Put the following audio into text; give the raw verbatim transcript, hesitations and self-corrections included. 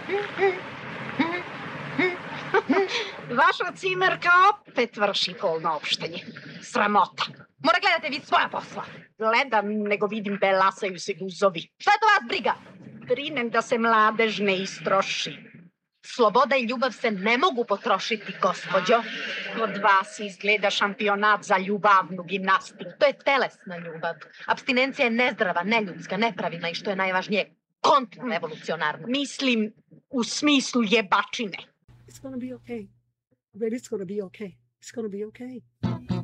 Vaša cimerka opet vrši polno opštenje. Sramota. Mora gledate vi svoja posla. Gledam, nego vidim belasaju se guzovi. Šta je to vas briga? Brinem da se mladež ne istroši. Sloboda i ljubav se ne mogu potrošiti, gospođo. Kod vas izgleda šampionat za ljubavnu gimnastiku. To je telesna ljubav. Apstinencija je nezdrava, neljudska, nepravilna i što je najvažnije, kontrarevolucionarna. Mislim u smislu jebačine. It's gonna be okay. Baby, it's gonna be okay. It's gonna be okay.